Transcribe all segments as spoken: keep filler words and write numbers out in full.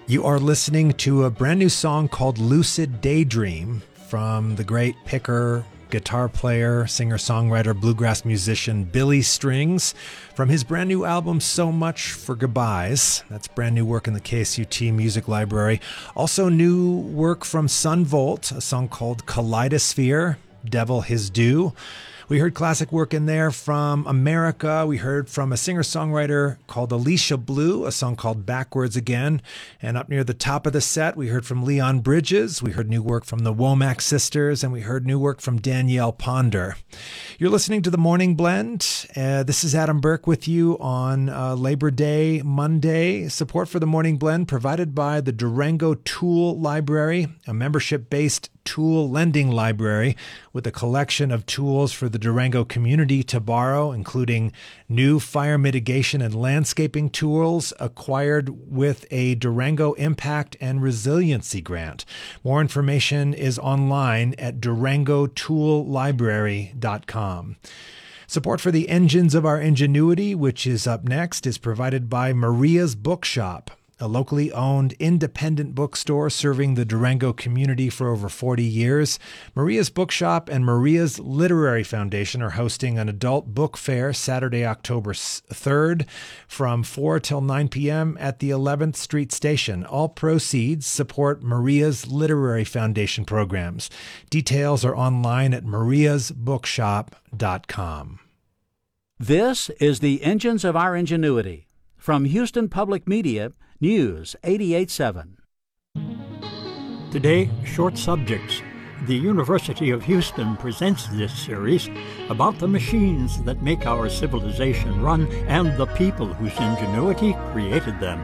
You are listening to a brand new song called Lucid Daydream from the great picker, guitar player, singer-songwriter, bluegrass musician Billy Strings from his brand new album So Much for Goodbyes. That's brand new work in the K S U T Music Library. Also new work from Sun Volt, a song called Kaleidosphere, Devil His Due. We heard classic work in there from America. We heard from a singer-songwriter called Alicia Blue, a song called Backwards Again. And up near the top of the set, we heard from Leon Bridges. We heard new work from the Womack Sisters, and we heard new work from Danielle Ponder. You're listening to The Morning Blend. Uh, this is Adam Burke with you on uh, Labor Day Monday. Support for The Morning Blend provided by the Durango Tool Library, a membership-based tool lending library with a collection of tools for the Durango community to borrow, including new fire mitigation and landscaping tools acquired with a Durango Impact and Resiliency Grant. More information is online at durango tool library dot com. Support for the Engines of Our Ingenuity, which is up next, is provided by Maria's Bookshop, a locally owned independent bookstore serving the Durango community for over forty years. Maria's Bookshop and Maria's Literary Foundation are hosting an adult book fair Saturday, October third from four till nine p.m. at the eleventh Street Station. All proceeds support Maria's Literary Foundation programs. Details are online at marias bookshop dot com. This is the Engines of Our Ingenuity. From Houston Public Media, News eighty-eight point seven. Today, Short Subjects. The University of Houston presents this series about the machines that make our civilization run and the people whose ingenuity created them.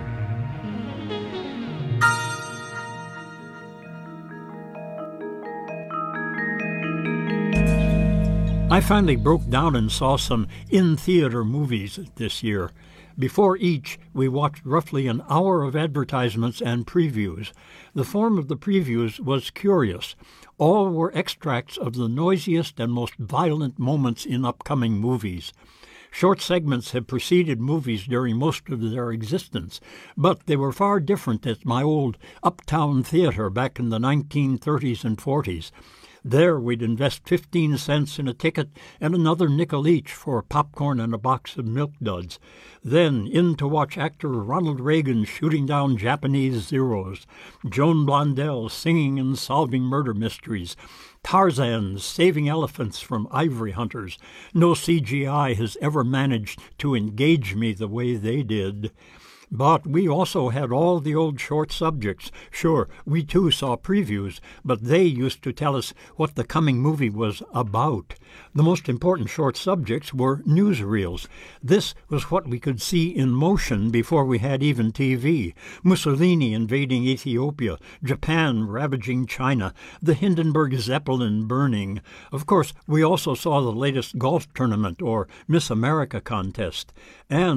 I finally broke down and saw some in-theater movies this year. Before each, we watched roughly an hour of advertisements and previews. The form of the previews was curious. All were extracts of the noisiest and most violent moments in upcoming movies. Short segments have preceded movies during most of their existence, but they were far different at my old Uptown Theater back in the nineteen thirties and forties. There we'd invest fifteen cents in a ticket and another nickel each for popcorn and a box of Milk Duds. Then in to watch actor Ronald Reagan shooting down Japanese Zeros, Joan Blondell singing and solving murder mysteries, Tarzan saving elephants from ivory hunters. No C G I has ever managed to engage me the way they did. But we also had all the old short subjects. Sure, we too saw previews, but they used to tell us what the coming movie was about. The most important short subjects were newsreels. This was what we could see in motion before we had even T V. Mussolini invading Ethiopia, Japan ravaging China, the Hindenburg Zeppelin burning. Of course, we also saw the latest golf tournament or Miss America contest. And